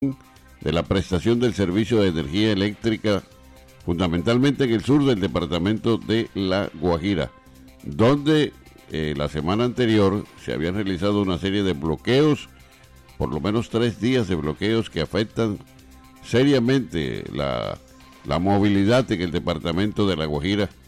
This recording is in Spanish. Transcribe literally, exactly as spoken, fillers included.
de la prestación del servicio de energía eléctrica, fundamentalmente en el sur del departamento de La Guajira, donde eh, la semana anterior se habían realizado una serie de bloqueos, por lo menos tres días de bloqueos que afectan seriamente la, la movilidad en el departamento de La Guajira,